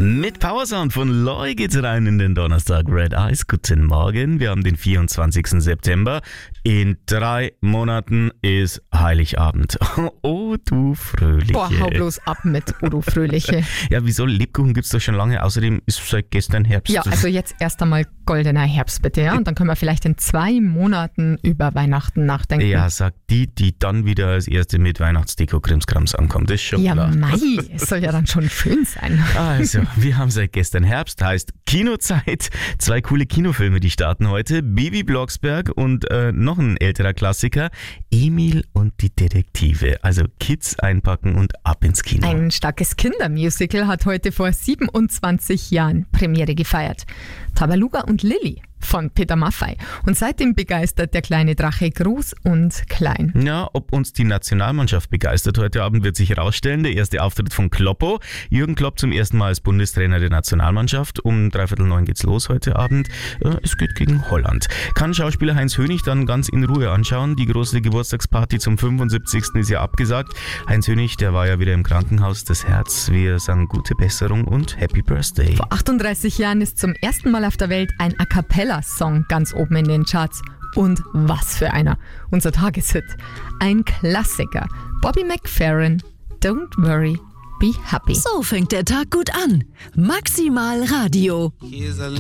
Mit Powersound von Loy geht's rein in den Donnerstag Red Eyes. Guten Morgen, wir haben den 24. September. In 3 Monaten ist Heiligabend. Oh, du Fröhliche. Boah, hau bloß ab mit, oh du Fröhliche. Ja, wieso? Lebkuchen gibt's doch schon lange. Außerdem ist seit gestern Herbst. Ja, also jetzt erst einmal goldener Herbst bitte, ja? Und dann können wir vielleicht in 2 Monaten über Weihnachten nachdenken. Ja, sagt die dann wieder als erste mit Weihnachtsdeko-Krimskrams ankommt. Das ist schon Ja, klar. Mai, es soll ja dann schon schön sein. Also, wir haben seit gestern Herbst, heißt Kinozeit. 2 coole Kinofilme, die starten heute. Bibi Blocksberg und noch ein älterer Klassiker, Emil und die Detektive. Also Kids einpacken und ab ins Kino. Ein starkes Kindermusical hat heute vor 27 Jahren Premiere gefeiert. Tabaluga und Lilli von Peter Maffay. Und seitdem begeistert der kleine Drache groß und klein. Ja, ob uns die Nationalmannschaft begeistert heute Abend, wird sich herausstellen. Der erste Auftritt von Kloppo. Jürgen Klopp zum ersten Mal als Bundestrainer der Nationalmannschaft. Um 8:45 geht's los heute Abend. Es geht gegen Holland. Kann Schauspieler Heinz Hönig dann ganz in Ruhe anschauen. Die große Geburtstagsparty zum 75. ist ja abgesagt. Heinz Hönig, der war ja wieder im Krankenhaus. Das Herz, wir sagen gute Besserung und Happy Birthday. Vor 38 Jahren ist zum ersten Mal auf der Welt ein A Cappella-Song ganz oben in den Charts. Und was für einer. Unser Tageshit. Ein Klassiker. Bobby McFerrin, Don't Worry, Be Happy. So fängt der Tag gut an. Maximal Radio.